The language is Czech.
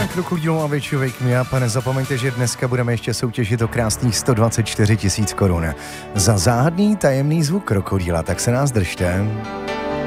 Krokodýlům a Wish You Wake Me Up a nezapomeňte, že dneska budeme ještě soutěžit o krásných 124 000 korun. Za záhadný tajemný zvuk krokodýla, tak se nás držte.